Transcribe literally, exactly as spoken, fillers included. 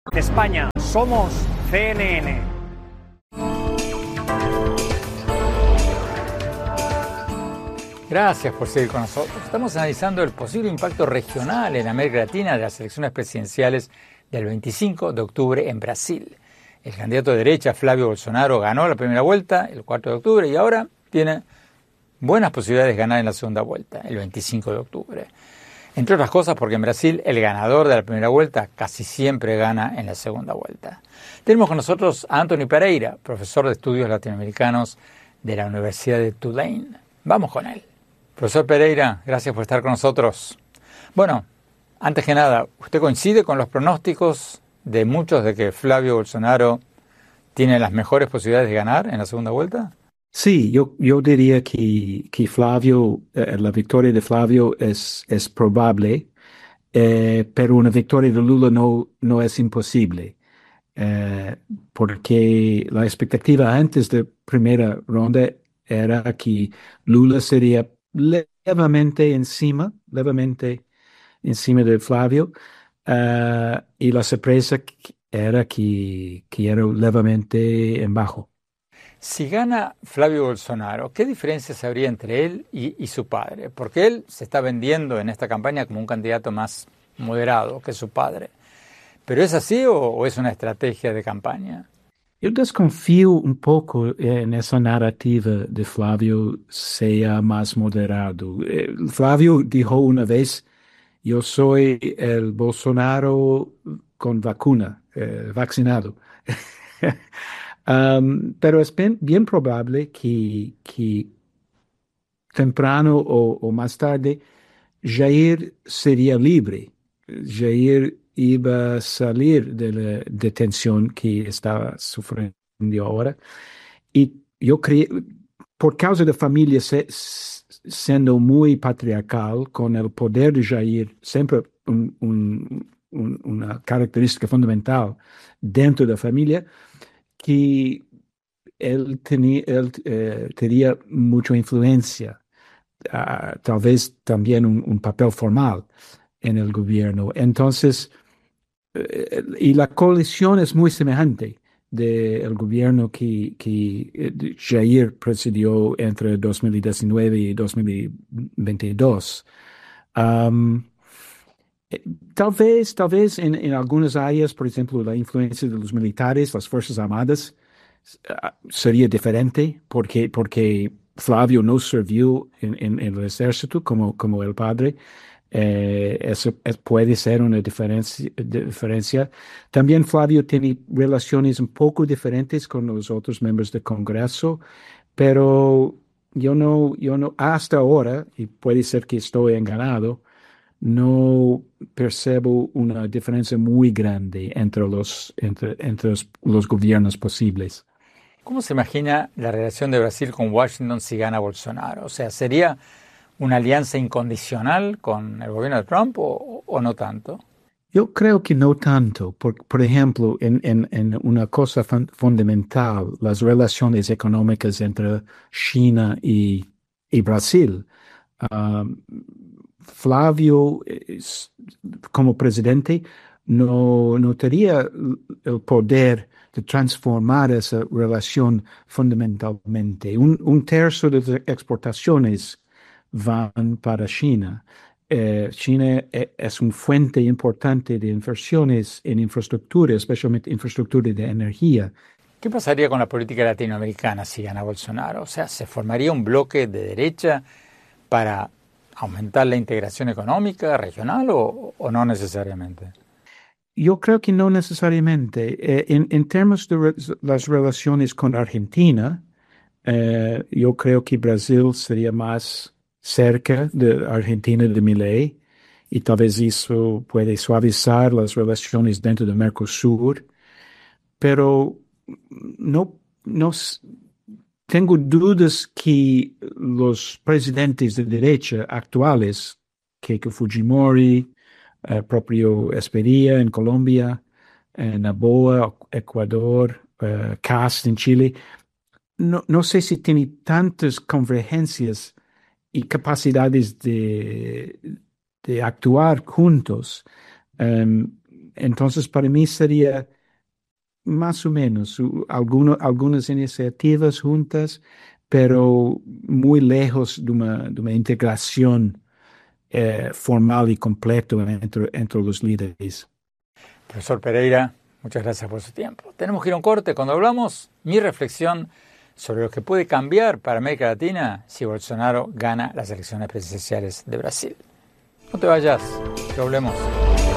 De España, somos C N N. Gracias por seguir con nosotros. Estamos analizando el posible impacto regional en América Latina de las elecciones presidenciales del veinticinco de octubre en Brasil. El candidato de derecha, Flavio Bolsonaro, ganó la primera vuelta el cuatro de octubre y ahora tiene buenas posibilidades de ganar en la segunda vuelta, el veinticinco de octubre. Entre otras cosas porque en Brasil el ganador de la primera vuelta casi siempre gana en la segunda vuelta. Tenemos con nosotros a Anthony Pereira, profesor de estudios latinoamericanos de la Universidad de Tulane. Vamos con él. Profesor Pereira, gracias por estar con nosotros. Bueno, antes que nada, ¿usted coincide con los pronósticos de muchos de que Flavio Bolsonaro tiene las mejores posibilidades de ganar en la segunda vuelta? Sí, yo, yo diría que, que Flavio, eh, la victoria de Flavio es, es probable, eh, pero una victoria de Lula no, no es imposible, eh, porque la expectativa antes de primera ronda era que Lula sería levemente encima, levemente encima de Flavio, eh, y la sorpresa era que, que era levemente en bajo. Si gana Flavio Bolsonaro, ¿qué diferencias habría entre él y, y su padre? Porque él se está vendiendo en esta campaña como un candidato más moderado que su padre. ¿Pero es así o, o es una estrategia de campaña? Yo desconfío un poco en esa narrativa de Flavio sea más moderado. Eh, Flavio dijo una vez, yo soy el Bolsonaro con vacuna, eh, vaccinado. Um, pero es bien, bien probable que, que temprano o, o más tarde Jair sería libre. Jair iba a salir de la detención que estaba sufriendo ahora. Y yo creo, por causa de familia se, siendo muy patriarcal, con el poder de Jair, siempre un, un, un, una característica fundamental dentro de la familia, que él, tenía, él eh, tenía mucha influencia, uh, tal vez también un, un papel formal en el gobierno. Entonces, eh, y la coalición es muy semejante del gobierno que, que eh, Jair presidió entre dos mil diecinueve y dos mil veintidós. Um, eh, tal vez, tal vez en, en algunas áreas, por ejemplo, la influencia de los militares, las Fuerzas Armadas, uh, sería diferente porque, porque Flavio no sirvió en, en, en el ejército como, como el padre. Eh, eso es- puede ser una diferencia, diferencia. También Flavio tiene relaciones un poco diferentes con los otros miembros del Congreso, pero yo no, yo no, hasta ahora, y puede ser que estoy enganado, no percibo una diferencia muy grande entre los, entre, entre los, los gobiernos posibles. ¿Cómo se imagina la relación de Brasil con Washington si gana Bolsonaro? O sea, ¿sería una alianza incondicional con el gobierno de Trump o, o no tanto? Yo creo que no tanto. Por, por ejemplo, en, en, en una cosa fun- fundamental, las relaciones económicas entre China y, y Brasil. Um, Flavio, es- como presidente, no, no tenía el poder de transformar esa relación fundamentalmente. Un, un tercio de las exportaciones van para China. Eh, China e- es una fuente importante de inversiones en infraestructura, especialmente infraestructura de energía. ¿Qué pasaría con la política latinoamericana si gana Bolsonaro? O sea, ¿se formaría un bloque de derecha para aumentar la integración económica regional o, o no necesariamente? Yo creo que no necesariamente. Eh, en, en términos de re- las relaciones con Argentina, eh, yo creo que Brasil sería más cerca de Argentina de Milei y tal vez eso puede suavizar las relaciones dentro del Mercosur, pero no, no s- tengo dudas que los presidentes de derecha actuales, Keiko Fujimori, el propio Espería en Colombia, eh, Noboa, Ecuador, eh, Kast en Chile, no, no sé si tiene tantas convergencias y capacidades de, de actuar juntos. Um, entonces, para mí sería más o menos u- alguno- algunas iniciativas juntas, pero muy lejos de una, de una integración eh, formal y completa entre, entre los líderes. Profesor Pereira, muchas gracias por su tiempo. Tenemos que ir a un corte. Cuando hablamos, mi reflexión sobre lo que puede cambiar para América Latina si Bolsonaro gana las elecciones presidenciales de Brasil. No te vayas, que hablemos.